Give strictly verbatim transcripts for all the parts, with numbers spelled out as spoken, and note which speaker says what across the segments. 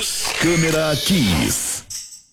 Speaker 1: Luz, câmera, Kiss.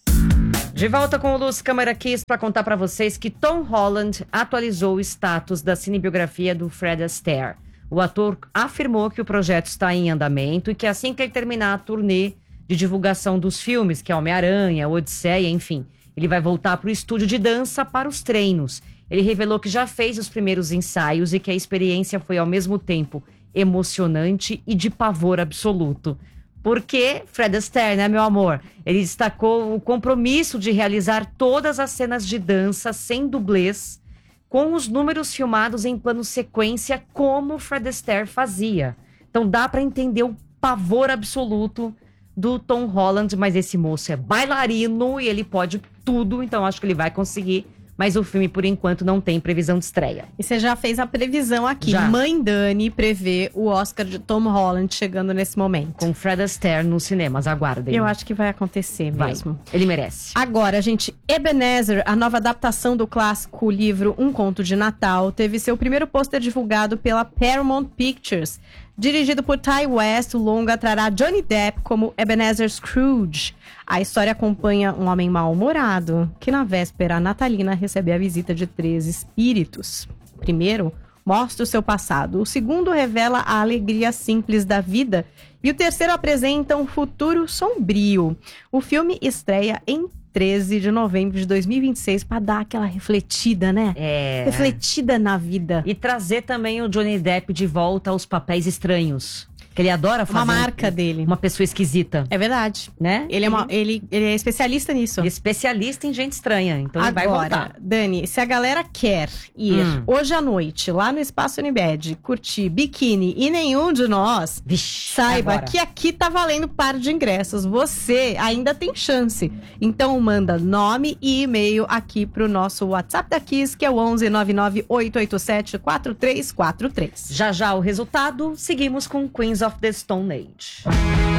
Speaker 2: De volta com o Luz Câmara Kiss para contar para vocês que Tom Holland atualizou o status da cinebiografia do Fred Astaire. O ator afirmou que o projeto está em andamento e que assim que ele terminar a turnê de divulgação dos filmes, que é Homem-Aranha, Odisseia, enfim, ele vai voltar para o estúdio de dança para os treinos. Ele revelou que já fez os primeiros ensaios e que a experiência foi ao mesmo tempo emocionante e de pavor absoluto. Porque Fred Astaire, né, meu amor? Ele destacou o compromisso de realizar todas as cenas de dança sem dublês, com os números filmados em plano sequência, como Fred Astaire fazia. Então dá para entender o pavor absoluto do Tom Holland, mas esse moço é bailarino e ele pode tudo, então acho que ele vai conseguir. Mas o filme, por enquanto, não tem previsão de estreia.
Speaker 3: E você já fez a previsão aqui.
Speaker 2: Já.
Speaker 3: Mãe Dani prevê o Oscar de Tom Holland chegando nesse momento.
Speaker 2: Com Fred Astaire nos cinemas, aguardem.
Speaker 3: Eu acho que vai acontecer
Speaker 2: Vai.
Speaker 3: mesmo.
Speaker 2: Ele merece.
Speaker 3: Agora, gente, Ebenezer, a nova adaptação do clássico livro Um Conto de Natal, teve seu primeiro pôster divulgado pela Paramount Pictures. Dirigido por Ty West, o longa trará Johnny Depp como Ebenezer Scrooge. A história acompanha um homem mal-humorado que na véspera natalina recebe a visita de três espíritos. O primeiro mostra o seu passado, o segundo revela a alegria simples da vida e o terceiro apresenta um futuro sombrio. O filme estreia em treze de novembro de dois mil e vinte e seis para dar aquela refletida, né?
Speaker 2: É.
Speaker 3: Refletida na vida.
Speaker 2: E trazer também o Johnny Depp de volta aos papéis estranhos. Que ele adora fazer.
Speaker 3: Uma marca
Speaker 2: um,
Speaker 3: dele.
Speaker 2: Uma pessoa esquisita.
Speaker 3: É verdade.
Speaker 2: Né?
Speaker 3: Ele é, uma, ele, ele é especialista nisso.
Speaker 2: Ele é especialista em gente estranha. Então ele vai
Speaker 3: Agora,
Speaker 2: voltar.
Speaker 3: Dani, se a galera quer ir
Speaker 2: Hum.
Speaker 3: hoje à noite lá no Espaço Unibed, curtir biquíni e nenhum de nós,
Speaker 2: Vixe,
Speaker 3: saiba
Speaker 2: agora.
Speaker 3: que aqui tá valendo par de ingressos. Você ainda tem chance. Então manda nome e e-mail aqui pro nosso WhatsApp da Kiss, que é o onze nove nove oito oito sete quatro três quatro três.
Speaker 2: Já já o resultado, seguimos com Queens of the Stone Age.